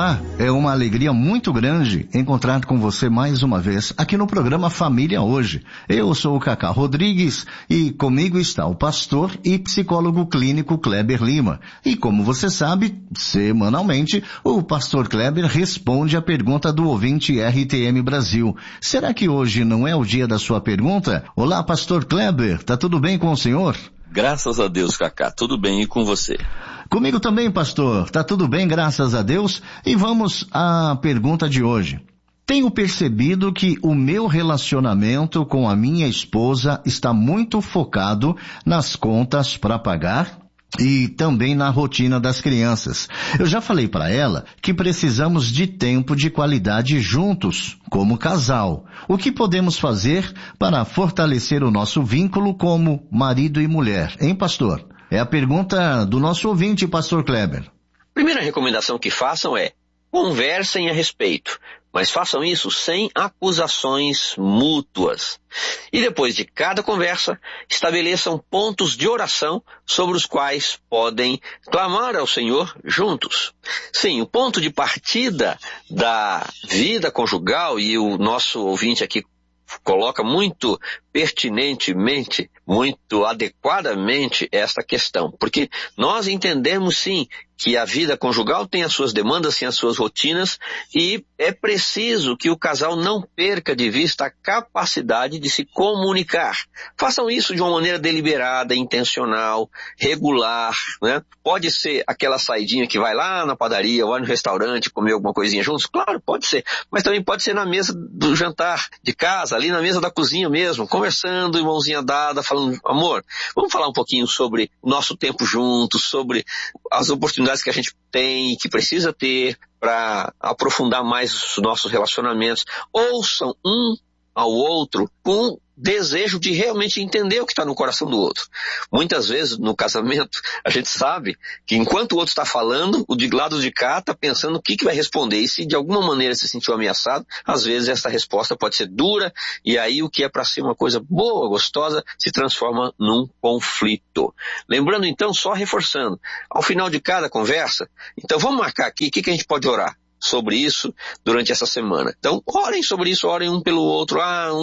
Olá, é uma alegria muito grande encontrar com você mais uma vez aqui no programa Família Hoje. Eu sou o Cacá Rodrigues e comigo está o pastor e psicólogo clínico Kleber Lima. E como você sabe, semanalmente, o pastor Kleber responde a pergunta do ouvinte RTM Brasil. Será que hoje não é o dia da sua pergunta? Olá, pastor Kleber, tá tudo bem com o senhor? Graças a Deus, Cacá, tudo bem e com você? Comigo também, pastor. Tá tudo bem, graças a Deus. E vamos à pergunta de hoje. Tenho percebido que o meu relacionamento com a minha esposa está muito focado nas contas para pagar e também na rotina das crianças. Eu já falei para ela que precisamos de tempo de qualidade juntos, como casal. O que podemos fazer para fortalecer o nosso vínculo como marido e mulher, hein, pastor? É a pergunta do nosso ouvinte, pastor Kleber. Primeira recomendação que façam é: conversem a respeito, mas façam isso sem acusações mútuas. E depois de cada conversa, estabeleçam pontos de oração sobre os quais podem clamar ao Senhor juntos. Sim, o ponto de partida da vida conjugal, e o nosso ouvinte aqui coloca muito pertinentemente, muito adequadamente esta questão, porque nós entendemos sim que a vida conjugal tem as suas demandas, tem as suas rotinas, e é preciso que o casal não perca de vista a capacidade de se comunicar. Façam isso de uma maneira deliberada, intencional, regular, né? Pode ser aquela saidinha que vai lá na padaria, vai no restaurante, comer alguma coisinha juntos? Claro, pode ser, mas também pode ser na mesa do jantar de casa, ali na mesa da cozinha mesmo, conversando, mãozinha dada, falando: amor, vamos falar um pouquinho sobre o nosso tempo juntos, sobre as oportunidades que a gente tem, que precisa ter para aprofundar mais os nossos relacionamentos. Ouçam um ao outro com desejo de realmente entender o que está no coração do outro. Muitas vezes no casamento a gente sabe que enquanto o outro está falando, o de lado de cá está pensando o que vai responder, e se de alguma maneira se sentiu ameaçado, às vezes essa resposta pode ser dura, e aí o que é para ser uma coisa boa, gostosa, se transforma num conflito. Lembrando então, só reforçando, ao final de cada conversa, então vamos marcar aqui o que a gente pode orar sobre isso durante essa semana. Então, orem sobre isso, orem um pelo outro.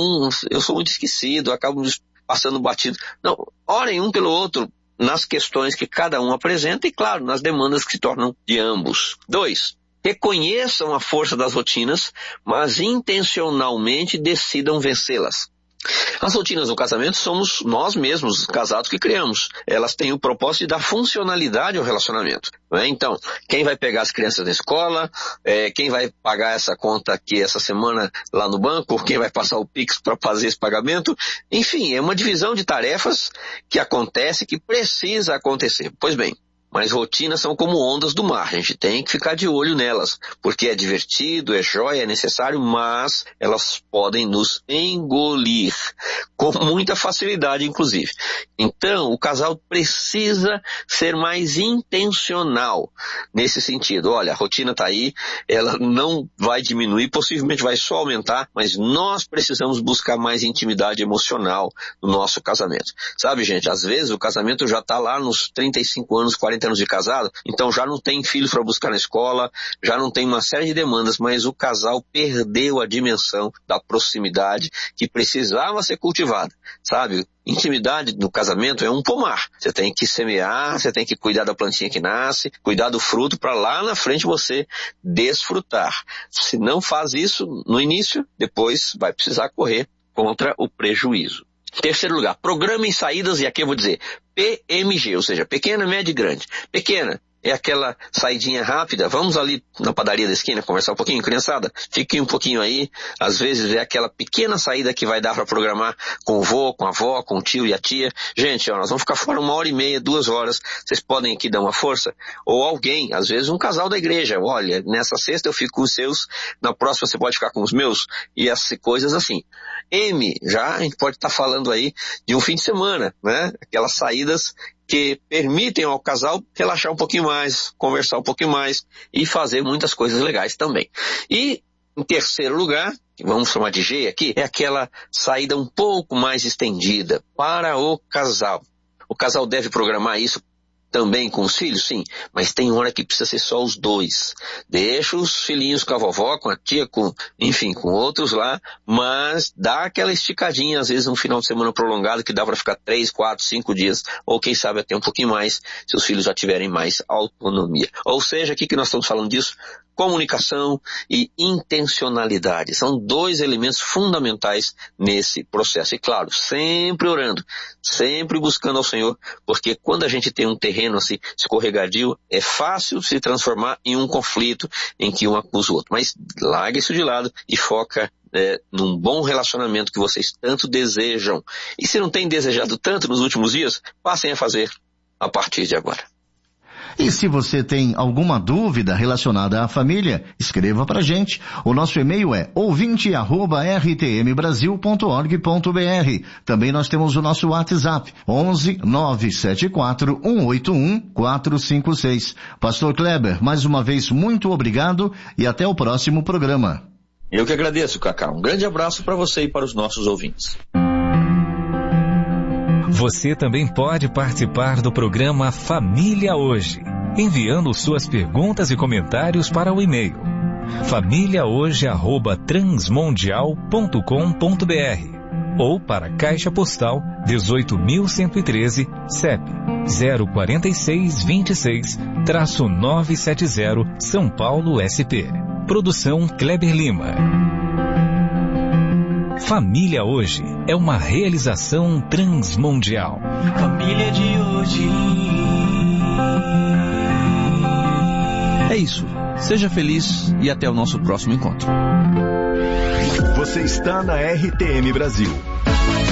Eu sou muito esquecido, acabo passando batido. Não, orem um pelo outro nas questões que cada um apresenta e, claro, nas demandas que se tornam de ambos. 2. Reconheçam a força das rotinas, mas intencionalmente decidam vencê-las. As rotinas do casamento somos nós mesmos, casados, que criamos. Elas têm o propósito de dar funcionalidade ao relacionamento, não é? Então, quem vai pegar as crianças na escola, quem vai pagar essa conta aqui essa semana lá no banco, quem vai passar o Pix para fazer esse pagamento, enfim, é uma divisão de tarefas que acontece, que precisa acontecer. Pois bem, mas rotinas são como ondas do mar, a gente tem que ficar de olho nelas, porque é divertido, é jóia, é necessário, mas elas podem nos engolir, com muita facilidade inclusive. Então, o casal precisa ser mais intencional nesse sentido. Olha, a rotina está aí, ela não vai diminuir, possivelmente vai só aumentar, mas nós precisamos buscar mais intimidade emocional no nosso casamento. Sabe, gente, às vezes o casamento já está lá nos 35 anos, 40 anos de casado, então já não tem filhos para buscar na escola, já não tem uma série de demandas, mas o casal perdeu a dimensão da proximidade que precisava ser cultivada, sabe? Intimidade no casamento é um pomar. Você tem que semear, você tem que cuidar da plantinha que nasce, cuidar do fruto para lá na frente você desfrutar. Se não faz isso no início, depois vai precisar correr contra o prejuízo. Terceiro lugar, programem saídas, e aqui eu vou dizer PMG, ou seja, pequena, média e grande. Pequena é aquela saidinha rápida, vamos ali na padaria da esquina conversar um pouquinho, criançada, fiquem um pouquinho aí. Às vezes é aquela pequena saída que vai dar para programar com o vô, com a avó, com o tio e a tia. Gente, ó, nós vamos ficar fora 1h30, 2 horas, vocês podem aqui dar uma força? Ou alguém, às vezes um casal da igreja: olha, nessa sexta eu fico com os seus, na próxima você pode ficar com os meus, e as coisas assim. Já a gente pode estar falando aí de um fim de semana, né? Aquelas saídas que permitem ao casal relaxar um pouquinho mais, conversar um pouquinho mais e fazer muitas coisas legais também. E, em terceiro lugar, vamos chamar de G aqui, é aquela saída um pouco mais estendida para o casal. O casal deve programar isso também com os filhos? Sim, mas tem hora que precisa ser só os dois. Deixa os filhinhos com a vovó, com a tia, com outros lá, mas dá aquela esticadinha, às vezes um final de semana prolongado que dá para ficar 3, 4, 5 dias, ou quem sabe até um pouquinho mais, se os filhos já tiverem mais autonomia. Ou seja, aqui que nós estamos falando disso, comunicação e intencionalidade. São 2 elementos fundamentais nesse processo. E claro, sempre orando, sempre buscando ao Senhor, porque quando a gente tem um terreno assim escorregadio, é fácil se transformar em um conflito em que um acusa o outro. Mas larga isso de lado e foca num bom relacionamento que vocês tanto desejam. E se não tem desejado tanto nos últimos dias, passem a fazer a partir de agora. E se você tem alguma dúvida relacionada à família, escreva pra gente. O nosso e-mail é ouvinte@rtmbrasil.org.br. Também nós temos o nosso WhatsApp, 11 974 181 456. Pastor Kleber, mais uma vez, muito obrigado e até o próximo programa. Eu que agradeço, Cacá. Um grande abraço para você e para os nossos ouvintes. Você também pode participar do programa Família Hoje, enviando suas perguntas e comentários para o e-mail famíliahoje@transmundial.com.br ou para a Caixa Postal 18.113, CEP 04626-970, São Paulo, SP. Produção Kleber Lima. Família Hoje é uma realização transmundial. Família de hoje. É isso. Seja feliz e até o nosso próximo encontro. Você está na RTM Brasil.